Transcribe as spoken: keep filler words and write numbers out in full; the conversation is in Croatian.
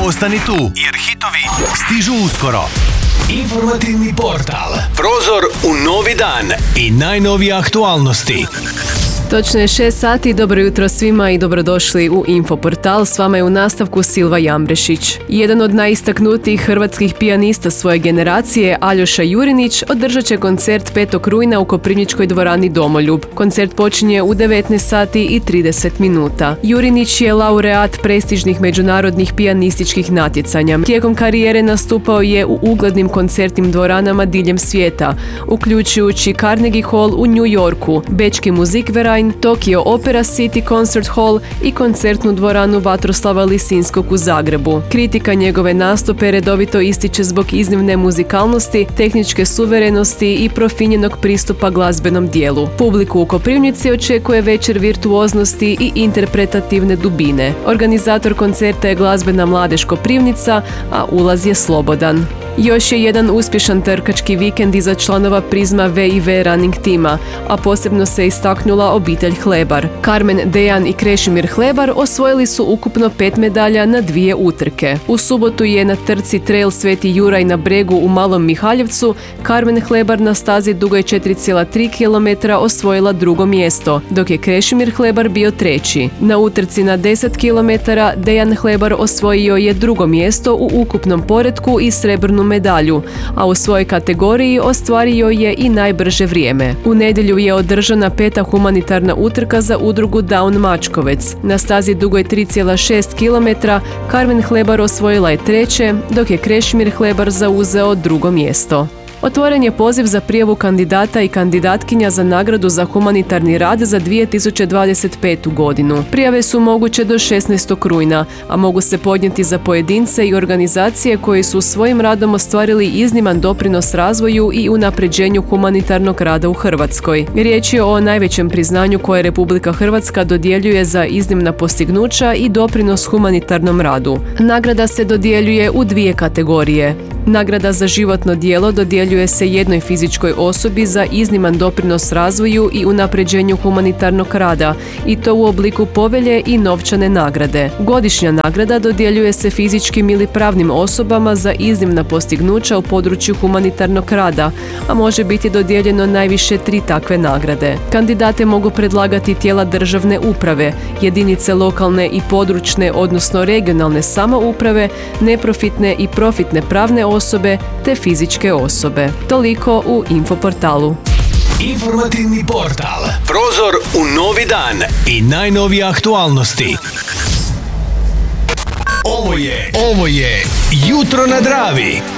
Ostani tu, jer hitovi stižu uskoro. Informativni portal. Prozor u novi dan i najnovije aktualnosti. Točno je šest sati, dobro jutro svima i dobrodošli u Infoportal. S vama je u nastavku Silva Jambrešić. Jedan od najistaknutijih hrvatskih pijanista svoje generacije, Aljoša Jurinić, održat će koncert petog rujna u Koprivničkoj dvorani Domoljub. Koncert počinje u devetnaest sati i trideset minuta. Jurinić je laureat prestižnih međunarodnih pijanističkih natjecanja. Tijekom karijere nastupao je u uglednim koncertnim dvoranama diljem svijeta, uključujući Carnegie Hall u New Yorku, Bečki Musikverein, Tokyo Opera City Concert Hall i koncertnu dvoranu Vatroslava Lisinskog u Zagrebu. Kritika njegove nastupe redovito ističe zbog iznimne muzikalnosti, tehničke suverenosti i profinjenog pristupa glazbenom dijelu. Publiku u Koprivnici očekuje večer virtuoznosti i interpretativne dubine. Organizator koncerta je glazbena mladež Koprivnica, a ulaz je slobodan. Još je jedan uspješan trkački vikend iza članova Prizma ve i ve Running tima, a posebno se istaknula obitelj Hlebar. Karmen, Dejan i Krešimir Hlebar osvojili su ukupno pet medalja na dvije utrke. U subotu je na trci Trail Sveti Juraj na Bregu u Malom Mihaljevcu Karmen Hlebar na stazi dugoj četiri zarez tri kilometra osvojila drugo mjesto, dok je Krešimir Hlebar bio treći. Na utrci na deset kilometara Dejan Hlebar osvojio je drugo mjesto u ukupnom poretku i srebrnu medalju, a u svojoj kategoriji ostvario je i najbrže vrijeme. U nedjelju je održana peta humanitarna utrka za udrugu Down Mačkovec. Na stazi dugoj tri zarez šest kilometra Karmen Hlebar osvojila je treće, dok je Krešimir Hlebar zauzeo drugo mjesto. Otvoren je poziv za prijavu kandidata i kandidatkinja za nagradu za humanitarni rad za dvije tisuće dvadeset petu godinu. Prijave su moguće do šesnaestog rujna, a mogu se podnijeti za pojedince i organizacije koji su svojim radom ostvarili izniman doprinos razvoju i unapređenju humanitarnog rada u Hrvatskoj. Riječ je o najvećem priznanju koje Republika Hrvatska dodjeljuje za iznimna postignuća i doprinos humanitarnom radu. Nagrada se dodjeljuje u dvije kategorije. Nagrada za životno djelo dodjeljuje se jednoj fizičkoj osobi za izniman doprinos razvoju i unapređenju humanitarnog rada, i to u obliku povelje i novčane nagrade. Godišnja nagrada dodjeljuje se fizičkim ili pravnim osobama za iznimna postignuća u području humanitarnog rada, a može biti dodijeljeno najviše tri takve nagrade. Kandidate mogu predlagati tijela državne uprave, jedinice lokalne i područne odnosno regionalne samouprave, neprofitne i profitne pravne osobe, osobe te fizičke osobe. Toliko u Infoportalu. Informativni portal. Prozor u novi dan i najnovije aktualnosti. Ovo je, ovo je Jutro na Dravi.